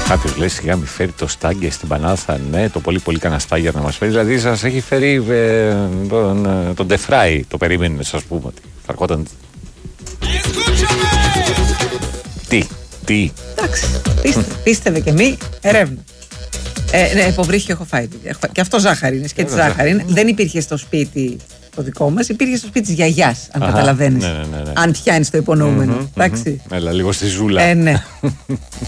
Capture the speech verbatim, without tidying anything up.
Κάποιος λέει σιγά μη φέρει το στάγκε στην Πανάθα. Ναι, το πολύ πολύ κανένα στάγερ να μας φέρει. Δηλαδή σας έχει φέρει ε, τον, ε, τον Ντεφράι. Το περίμενε, σας πούμε ότι θα ερχόταν. Τι, τι. Εντάξει, πίστε, πίστευε και μη, ερεύνα. Ε, ναι, υποβρύχιο έχω φάει. Και αυτό ζάχαρη είναι, σκέτη ζάχαρη είναι. Δεν υπήρχε στο σπίτι το δικό μας, υπήρχε στο σπίτι της γιαγιάς, αν καταλαβαίνεις. Ναι, ναι, ναι, ναι. Αν πιάνεις το υπονοούμενο. Mm-hmm, εντάξει. Mm-hmm. Έλα, λίγο στη ζούλα. Ε, ναι.